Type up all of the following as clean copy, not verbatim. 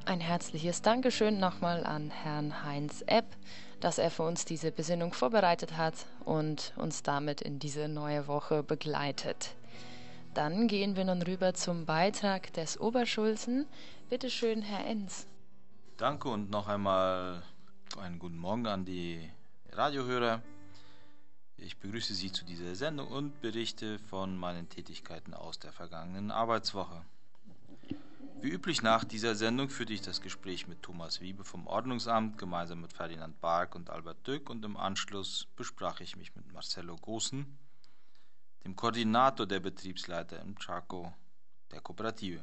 Ein herzliches Dankeschön nochmal an Herrn Heinz Epp, dass er für uns diese Besinnung vorbereitet hat und uns damit in diese neue Woche begleitet. Dann gehen wir nun rüber zum Beitrag des Oberschulzen. Bitte schön, Herr Enz. Danke und noch einmal einen guten Morgen an die Radiohörer. Ich begrüße Sie zu dieser Sendung und berichte von meinen Tätigkeiten aus der vergangenen Arbeitswoche. Wie üblich nach dieser Sendung führte ich das Gespräch mit Thomas Wiebe vom Ordnungsamt gemeinsam mit Ferdinand Bark und Albert Dück und im Anschluss besprach ich mich mit Marcelo Gossen, dem Koordinator der Betriebsleiter im Chaco der Kooperative.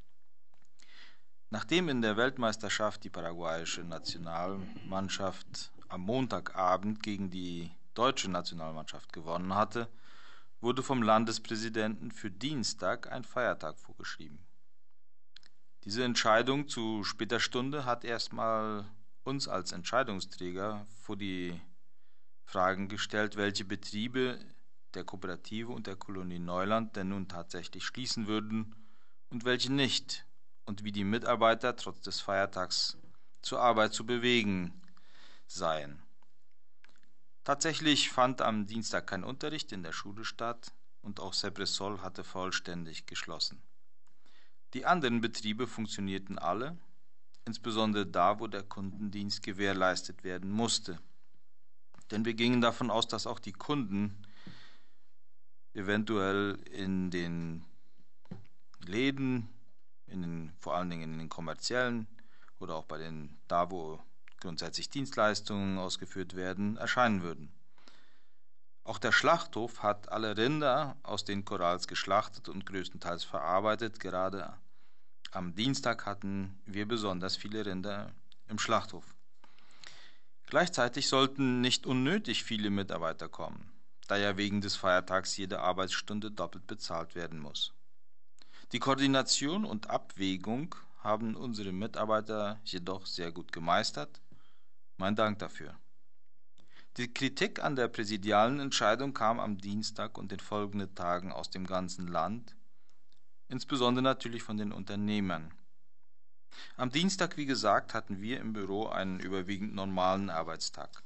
Nachdem in der Weltmeisterschaft die paraguayische Nationalmannschaft am Montagabend gegen die deutsche Nationalmannschaft gewonnen hatte, wurde vom Landespräsidenten für Dienstag ein Feiertag vorgeschrieben. Diese Entscheidung zu später Stunde hat erstmal uns als Entscheidungsträger vor die Fragen gestellt, welche Betriebe der Kooperative und der Kolonie Neuland denn nun tatsächlich schließen würden und welche nicht, und wie die Mitarbeiter trotz des Feiertags zur Arbeit zu bewegen seien. Tatsächlich fand am Dienstag kein Unterricht in der Schule statt und auch Sepresol hatte vollständig geschlossen. Die anderen Betriebe funktionierten alle, insbesondere da, wo der Kundendienst gewährleistet werden musste. Denn wir gingen davon aus, dass auch die Kunden eventuell in den Läden, vor allen Dingen in den kommerziellen oder auch da, wo grundsätzlich Dienstleistungen ausgeführt werden, erscheinen würden. Auch der Schlachthof hat alle Rinder aus den Korals geschlachtet und größtenteils verarbeitet. Gerade am Dienstag hatten wir besonders viele Rinder im Schlachthof. Gleichzeitig sollten nicht unnötig viele Mitarbeiter kommen, da ja wegen des Feiertags jede Arbeitsstunde doppelt bezahlt werden muss. Die Koordination und Abwägung haben unsere Mitarbeiter jedoch sehr gut gemeistert. Mein Dank dafür. Die Kritik an der präsidialen Entscheidung kam am Dienstag und den folgenden Tagen aus dem ganzen Land, insbesondere natürlich von den Unternehmern. Am Dienstag, wie gesagt, hatten wir im Büro einen überwiegend normalen Arbeitstag.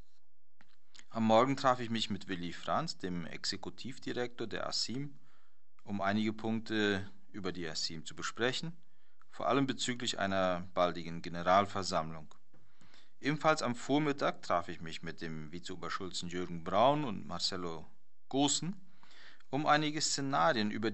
Am Morgen traf ich mich mit Willi Franz, dem Exekutivdirektor der ASIM, um einige Punkte über die ASIM zu besprechen, vor allem bezüglich einer baldigen Generalversammlung. Ebenfalls am Vormittag traf ich mich mit dem Vizeoberschulzen Jürgen Braun und Marcelo Gossen, um einige Szenarien über